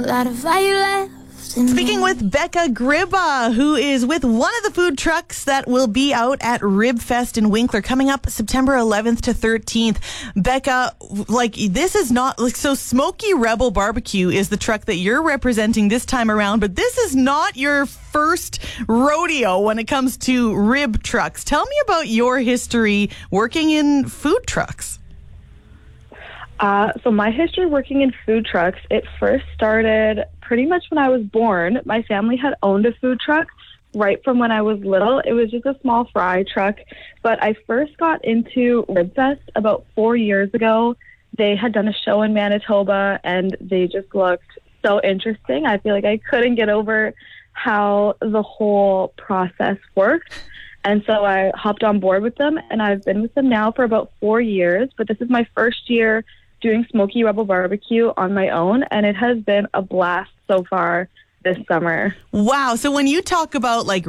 lot of violence. Speaking with Becca Gribba, who is with one of the food trucks that will be out at Rib Fest in Winkler coming up September 11th to 13th. Becca, this is not so Smoky Rebel Barbecue is the truck that you're representing this time around, but this is not your first rodeo when it comes to rib trucks. Tell me about your history working in food trucks. So my history working in food trucks, it first started pretty much when I was born. My family had owned a food truck right from when I was little. It was just a small fry truck. But I first got into Rib Fest about 4 years ago. They had done a show in Manitoba, and they just looked so interesting. I feel like I couldn't get over how the whole process worked. And so I hopped on board with them, and I've been with them now for about 4 years. But this is my first year doing Smoky Rebel Barbecue on my own, and it has been a blast so far this summer. Wow. So when you talk about